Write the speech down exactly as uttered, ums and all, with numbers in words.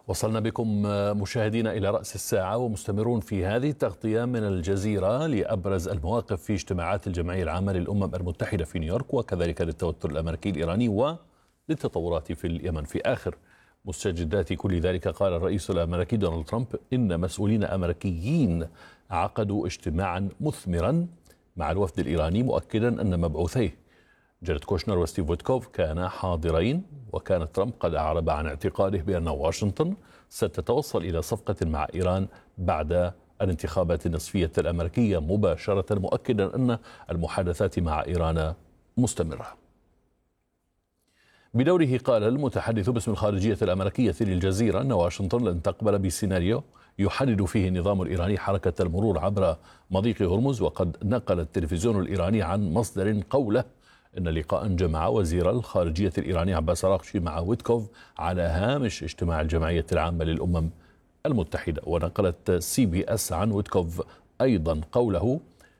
وصلنا بكم مشاهدينا إلى رأس الساعة ومستمرون في هذه التغطية من الجزيرة لأبرز المواقف في اجتماعات الجمعية العامة للأمم المتحدة في نيويورك، وكذلك للتوتر الأمريكي الإيراني وللتطورات في اليمن. في آخر مستجدات كل ذلك قال الرئيس الأمريكي دونالد ترامب إن مسؤولين أمريكيين عقدوا اجتماعا مثمرا مع الوفد الإيراني، مؤكدا أن مبعوثيه جاريد كوشنر وستيف ويتكوف كانا حاضرين. وكان ترامب قد أعرب عن اعتقاده بأن واشنطن ستتوصل إلى صفقة مع إيران بعد الانتخابات النصفية الأمريكية مباشرة، مؤكدا أن المحادثات مع إيران مستمرة. بدوره قال المتحدث باسم الخارجية الأمريكية للجزيرة أن واشنطن لن تقبل بسيناريو يحدد فيه النظام الإيراني حركة المرور عبر مضيق هرمز. وقد نقل التلفزيون الإيراني عن مصدر قوله إن لقاء جمع وزير الخارجية الإيراني عباس أراغشي مع ويتكوف على هامش اجتماع الجمعية العامة للأمم المتحدة. ونقلت سي بي اس عن ويتكوف أيضا قوله